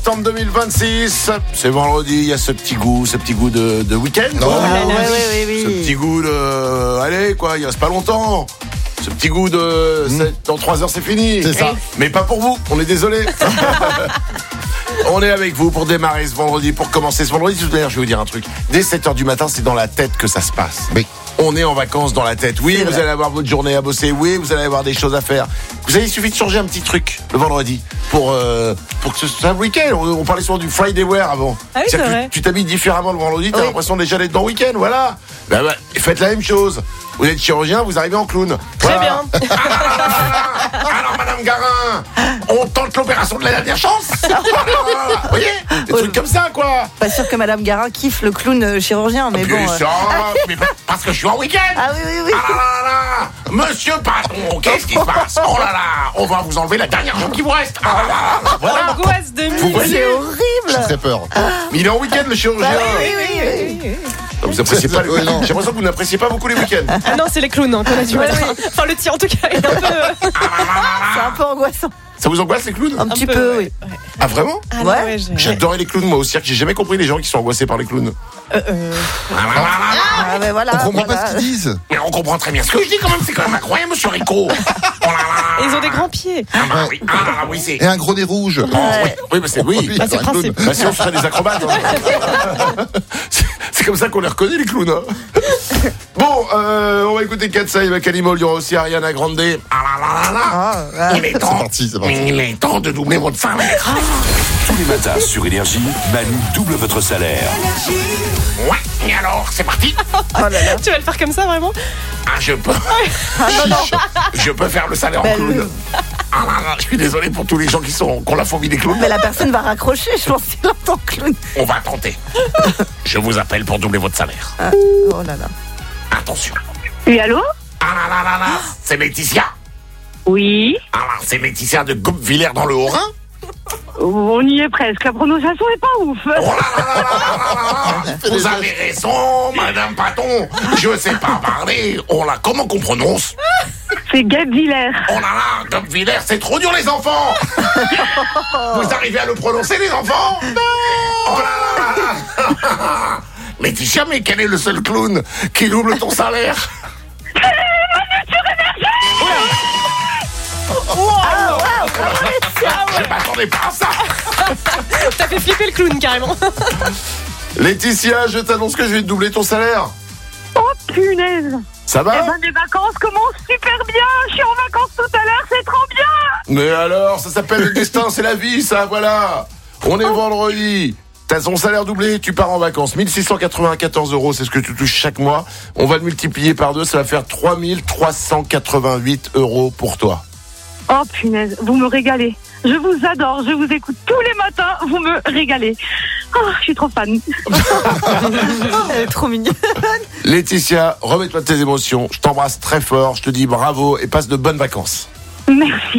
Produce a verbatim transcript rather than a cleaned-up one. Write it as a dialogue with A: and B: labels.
A: septembre deux mille vingt-six. C'est vendredi, il y a ce petit goût, ce petit goût de, de week-end.
B: Oh,
A: quoi.
B: ah,
C: oui, oui, oui.
A: Ce petit goût de... Allez, quoi, il reste pas longtemps. Ce petit goût de...
B: Mmh.
A: c'est- Dans trois heures, c'est fini.
B: C'est ça.
A: Mais pas pour vous, on est désolé. On est avec vous pour démarrer ce vendredi, pour commencer ce vendredi. Tout à l'heure, je vais vous dire un truc. Dès sept heures du matin, c'est dans la tête que ça se passe.
B: Oui.
A: On est en vacances dans la tête. Oui,
C: C'est
A: vous
C: vrai.
A: allez avoir votre journée à bosser. Oui, vous allez avoir des choses à faire. Vous savez, il suffit de changer un petit truc le vendredi pour, euh, pour que ce soit un week-end. On, on parlait souvent du Friday wear avant.
C: Ah oui,
A: C'est-à-dire
C: c'est
A: que
C: vrai.
A: Tu t'habilles différemment le vendredi, t'as
C: Oui.
A: l'impression déjà d'être dans le week-end. Voilà. Ben, ben, faites la même chose. Vous êtes chirurgien, vous arrivez en clown.
C: Très
A: Voilà.
C: bien.
A: Alors, Madame Garin, on tente l'opération de la dernière chance. Vous voyez, des trucs comme ça, quoi.
D: Pas sûr que Madame Garin kiffe le clown euh, chirurgien, mais
A: Plus
D: bon. euh,
A: ça, mais pa- parce que je suis en week-end.
D: Ah oui, oui, oui.
A: Ah là là là. Monsieur Patron, qu'est-ce qui se passe? Oh là là, on va vous enlever la dernière jambe qui vous reste. Ah là là, voilà.
C: Angoisse de
A: Vous
C: mille.
A: voyez,
D: C'est
B: J'ai
D: horrible.
B: très peur.
A: mais il est en week-end le chirurgien.
D: Bah oui, oui, oui, oui.
A: Vous appréciez pas les
B: Oui,
A: week-ends.
B: non.
A: J'ai l'impression que vous n'appréciez pas beaucoup les week-ends.
C: Ah non, c'est les clowns hein, qu'on a du mal.
D: Ouais, oui.
C: Enfin, le tien en tout cas est un peu. euh,
D: C'est un peu angoissant.
A: Ça vous angoisse les clowns?
D: Un petit
C: peu,
D: peu,
C: ouais.
D: oui.
A: Ah vraiment?
C: Ah
D: Ouais.
C: non, ouais, j'ai-
A: J'adorais les clowns moi au cirque. J'ai jamais compris les gens qui sont angoissés par les clowns.
C: Euh, euh,
D: Ah, mais voilà.
B: On comprend
D: voilà.
B: pas ce qu'ils disent.
A: Mais on comprend très bien ce que je dis quand même. C'est quand même incroyable, Monsieur Rico. Oh là là.
C: Ils ont des grands pieds.
A: Ah bah oui, ah là là, oui c'est.
B: Et un gros nez rouge.
A: Oh, oui, oui, bah c'est oui.
B: Oui,
C: Bah, c'est
B: alors, un
C: principe.
B: clown.
A: Bah sinon, ce serait des acrobates. hein. C'est- C'est comme ça qu'on les reconnaît, les clowns. hein. Bon, euh, on va écouter Katsai avec Animal. Il y aura aussi Ariana Grande. Ah là là là là.
D: Ah, ouais.
A: Il est temps.
B: parti, c'est parti.
A: Il est temps de doubler votre salaire.
E: Tous les matins sur Énergie, Manu double votre salaire.
A: Ouais, et alors, c'est parti.
D: Oh là là.
C: Tu vas le faire comme ça vraiment?
A: Ah, je peux. Je, je peux faire le salaire en
D: Ben,
A: clown.
D: le-
A: Ah là là, je suis désolé pour tous les gens qui sont qui ont la phobie des clowns.
D: Mais la personne va raccrocher, je pense, s'il entend clown.
A: On va tenter. Je vous appelle pour doubler votre salaire.
D: Oh là là.
A: Attention.
F: Oui, allô?
A: Ah là là là là, c'est Laetitia.
F: Oui,
A: Ah là, c'est Laetitia de Gobvillers dans le Haut-Rhin.
F: on y est presque. La prononciation est pas ouf.
A: Oh là là là là là là là. Vous avez raison, Madame Paton. Je sais pas parler. Oh là, comment qu'on prononce?
F: C'est Gabvillers.
A: Oh là là, Gobvillers, c'est trop dur les enfants. Vous arrivez à le prononcer les enfants? Oh là là là là. Laetitia, mais quel est le seul clown qui double ton salaire? Je m'attendais pas à ça.
C: T'as fait flipper le clown carrément.
A: Laetitia, je t'annonce que je vais te doubler ton salaire.
F: Oh punaise.
A: Ça
F: Eh
A: va?
F: ben, les vacances commencent super bien. Je suis en vacances tout à l'heure, c'est trop bien.
A: Mais alors, ça s'appelle le destin, c'est la vie, ça, voilà. On est vendredi. T'as ton salaire doublé, tu pars en vacances. mille six cent quatre-vingt-quatorze euros, c'est ce que tu touches chaque mois. On va le multiplier par deux, ça va faire trois mille trois cent quatre-vingt-huit euros pour toi.
F: Oh punaise, vous me régalez. Je vous adore, je vous écoute tous les matins, vous me régalez. Oh, je suis trop fan.
D: Elle est trop mignonne.
A: Laetitia, remets-toi de tes émotions. Je t'embrasse très fort, je te dis bravo et passe de bonnes vacances.
F: Merci.